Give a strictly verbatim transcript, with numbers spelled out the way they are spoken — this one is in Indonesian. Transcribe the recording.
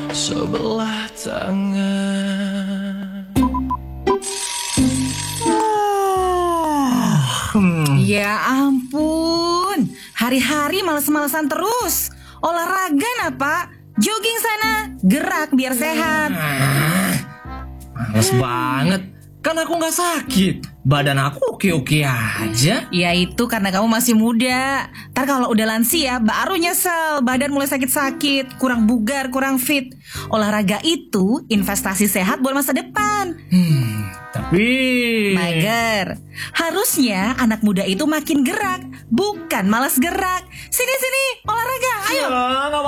sebelah tangan. Ya ampun, hari-hari males-malesan terus. Olahraga nah Pak, jogging sana, gerak biar sehat. Males banget, kan aku gak sakit. Badan aku oke-oke aja. Ya itu karena kamu masih muda. Ntar kalau udah lansia baru nyesel, badan mulai sakit-sakit, kurang bugar, kurang fit. Olahraga itu investasi sehat buat masa depan. Hmm, tapi... Mager, harusnya anak muda itu makin gerak, bukan malas gerak. Sini-sini, olahraga, ayo. Ya, gak